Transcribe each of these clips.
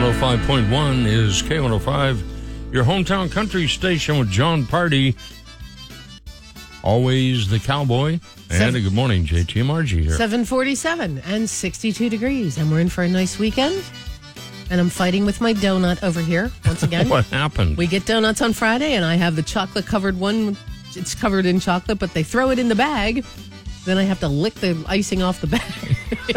105.1 is K105, your hometown country station with John Party. Always the cowboy. And a good morning, JT and Margie here. 7:47 and 62 degrees. And we're in for a nice weekend. And I'm fighting with my donut over here once again. What happened? We get donuts on Friday, and I have the chocolate-covered one. It's covered in chocolate, but they throw it in the bag. Then I have to lick the icing off the bag.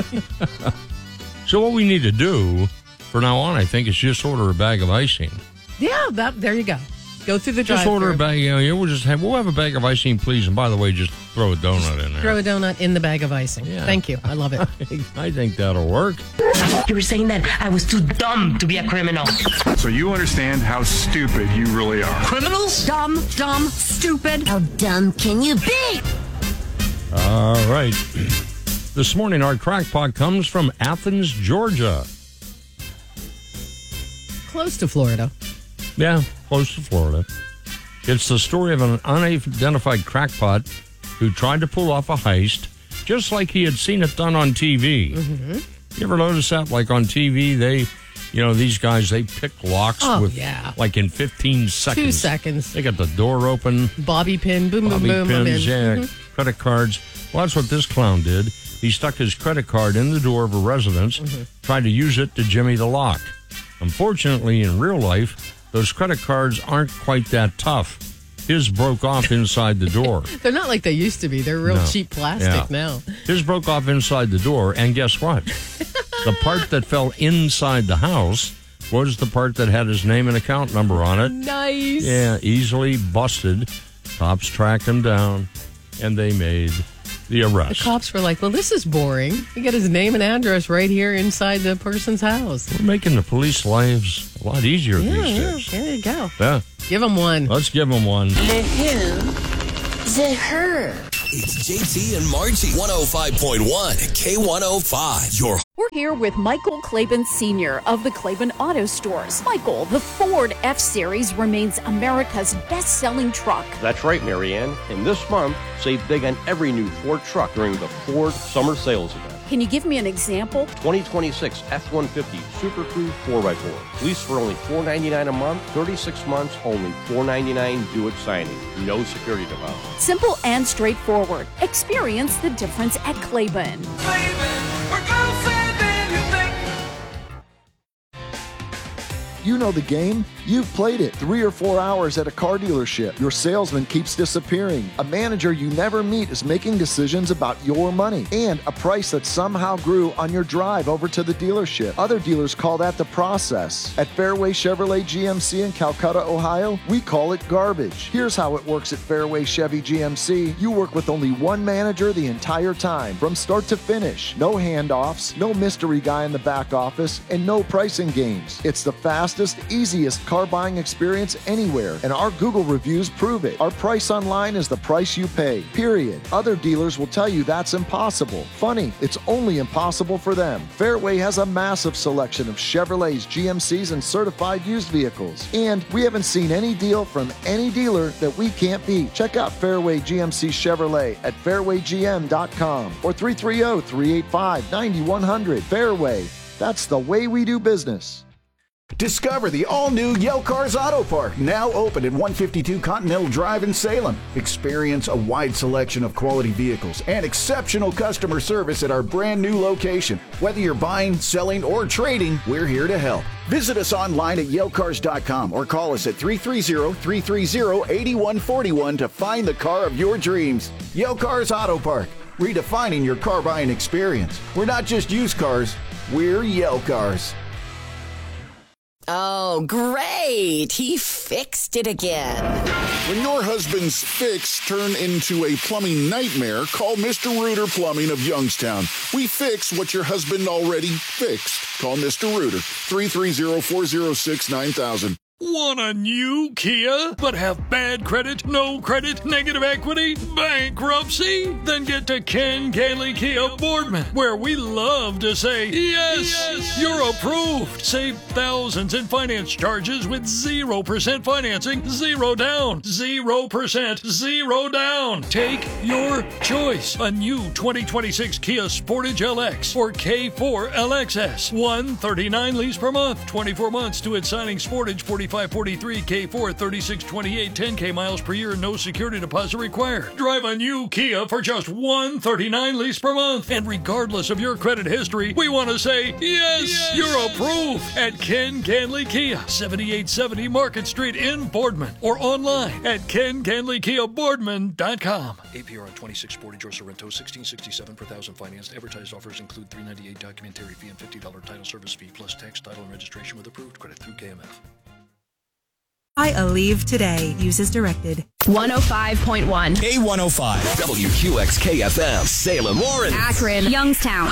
So what we need to do for now on, I think, is just order a bag of icing. Yeah, there you go. Go through the Just drive-thru. order a bag. We'll have a bag of icing, please. And by the way, just throw a donut in there. Throw a donut in the bag of icing. Yeah. Thank you. I love it. I think that'll work. You were saying that I was too dumb to be a criminal. So you understand how stupid you really are. Criminals? Dumb, stupid. How dumb can you be? All right. This morning, our crackpot comes from Athens, Georgia. Close to Florida. Yeah, close to Florida. It's the story of an unidentified crackpot who tried to pull off a heist just like he had seen it done on TV. You ever notice that? Like on TV, these guys, they pick locks like in 15 seconds. 2 seconds. They got the door open. Bobby pin, boom, Bobby boom, boom. pins, credit cards. Well, that's what this clown did. He stuck his credit card in the door of a residence, tried to use it to jimmy the lock. Unfortunately, in real life, those credit cards aren't quite that tough. His broke off inside the door. They're not like they used to be. They're real cheap plastic now. His broke off inside the door, and guess what? The part that fell inside the house was the part that had his name and account number on it. Nice. Yeah, easily busted. Cops tracked him down, and they made the arrest. The cops were like, well, this is boring. You get his name and address right here inside the person's house. We're making the police lives a lot easier these days. There you go. Yeah. Give him one. Let's give him one. The who? The her. It's JT and Margie. 105.1 K105. Your We're here with Michael Claiborne Sr. of the Claiborne Auto Stores. Michael, the Ford F-Series remains America's best-selling truck. That's right, Marianne. And this month, save big on every new Ford truck during the Ford Summer Sales Event. Can you give me an example? 2026 F-150 Super Crew 4x4. Lease for only $499 a month, 36 months, only $499 due at signing. No security deposit. Simple and straightforward. Experience the difference at Claiborne. You know the game. You've played it 3 or 4 hours at a car dealership. Your salesman keeps disappearing. A manager you never meet is making decisions about your money and a price that somehow grew on your drive over to the dealership. Other dealers call that the process. At Fairway Chevrolet GMC in Calcutta, Ohio, we call it garbage. Here's how it works at Fairway Chevy GMC. You work with only one manager the entire time, from start to finish. No handoffs, no mystery guy in the back office, and no pricing games. It's the fastest, easiest car buying experience anywhere, and our Google reviews prove it. Our price online is the price you pay, period. Other dealers will tell you that's impossible. Funny, it's only impossible for them. Fairway has a massive selection of Chevrolets, GMCs, and certified used vehicles, and we haven't seen any deal from any dealer that we can't beat. Check out Fairway GMC Chevrolet at fairwaygm.com or 330-385-9100. Fairway, that's the way we do business. Discover the all-new Yale Cars Auto Park, now open at 152 Continental Drive in Salem. Experience a wide selection of quality vehicles and exceptional customer service at our brand new location. Whether you're buying, selling, or trading, we're here to help. Visit us online at YaleCars.com or call us at 330-330-8141 to find the car of your dreams. Yale Cars Auto Park, redefining your car buying experience. We're not just used cars, we're Yale Cars. Oh, great. He fixed it again. When your husband's fix turned into a plumbing nightmare, call Mr. Reuter Plumbing of Youngstown. We fix what your husband already fixed. Call Mr. Reuter, 330-406-9000. Want a new Kia, but have bad credit, no credit, negative equity, bankruptcy? Then get to Ken Gailey Kia Boardman, where we love to say, yes, you're you're approved. Save thousands in finance charges with 0% financing, 0 down. 0%, 0 down. Take your choice. A new 2026 Kia Sportage LX or K4 LXS. $139 lease per month. 24 months to its signing. Sportage $45.43, K4 $36.28, 10K miles per year, no security deposit required. Drive a new Kia for just $139 lease per month. And regardless of your credit history, we want to say, yes, you're approved at Ken Canley Kia, 7870 Market Street in Boardman, or online at KenCanleyKiaBoardman.com. APR on 26 Sportage or Sorrento, $16.67 per thousand financed. Advertised offers include $398 documentary fee and $50 title service fee, plus tax, title, and registration with approved credit through KMF. Buy Aleve today. Use as directed. 105.1. K105. WQXK-FM. Salem, Warren. Akron. Youngstown.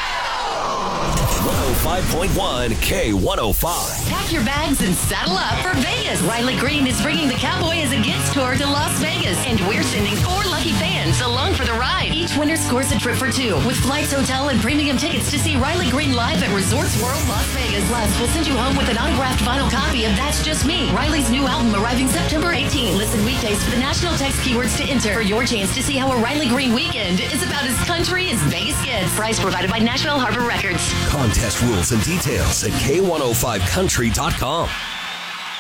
105.1 K105. Pack your bags and saddle up for Vegas. Riley Green is bringing the Cowboy as a Gets tour to Las Vegas, and we're sending 4 lucky fans along for the ride. Each winner scores a trip for 2 with flights, hotel, and premium tickets to see Riley Green live at Resorts World Las Vegas. Plus, we'll send you home with an autographed vinyl copy of That's Just Me, Riley's new album arriving September 18. Listen weekdays for the national text keywords to enter for your chance to see how a Riley Green weekend is about as country as Vegas gets. Price provided by Nashville Harbor Records. Contest rules and details at K105country.com.